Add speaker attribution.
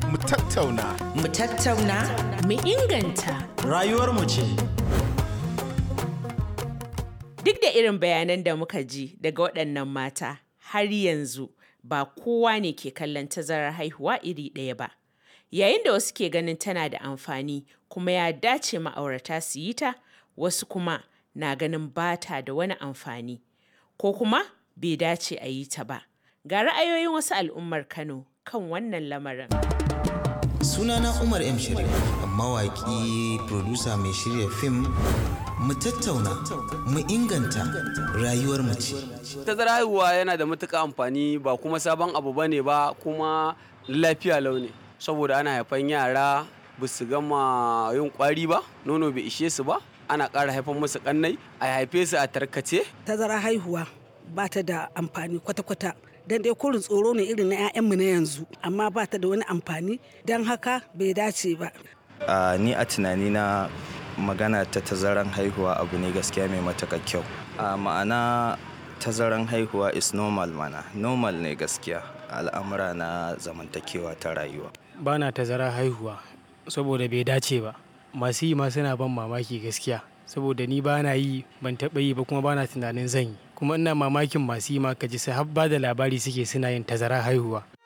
Speaker 1: Mu tattauna.
Speaker 2: Mu tattauna.
Speaker 3: Mu inganta.
Speaker 4: Rayuwarmu ce.
Speaker 3: Duk da irin bayanan da muka ji daga waɗannan mata, har yanzu ba kowa ne ke kallon tazarar haihuwa iri ɗaya ba. Yayin da wasu ke ganin tana da amfani kuma ya dace ma'aurata su yi ta, wasu kuma na ganin ba ta da wani amfani, ko kuma bai dace a yi ta ba. Ga ra'ayoyin wasu al'ummar Kano kan wannan lamarin.
Speaker 4: Sunana Umar M. Sharif, mawaƙi, producer mai shirya fim. Mu tattauna, mu inganta rayuwar mu ce.
Speaker 5: Tazarar haihuwa yana da matuƙar amfani, ba kuma sabon abu bane ba, kuma lafiya lau ne. Saboda ana haifan yara ba su gama yin ƙwari ba, nono bai ishe su ba, ana ƙara haifan musu ƙannai, a haife su a tarkace.
Speaker 6: Tazarar haihuwa ba ta da amfani kwata-kwata. Dan dai kurin tsoro ne irin na 'ya'yanmu na yanzu, amma ba ta da wani amfani, don haka bai dace ba.
Speaker 7: Ni a tunanina magana ta tazaran haihuwa abu ne gaskiya mai matuƙar kyau. Ma'ana tazaran haihuwa is normal normal ne gaskiya, al'amura na zamantakewa ta rayuwa.
Speaker 8: Ba na tazarar haihuwa saboda bai dace ba. Masu yi ma suna ban mamaki gaskiya, saboda ni ba na yi, ban taɓa yi ba, kuma ba na tunanin zan yi. Kuma ina mamakin masu yi ma kaji sai har ba da labari suke suna yin tazarar haihuwa.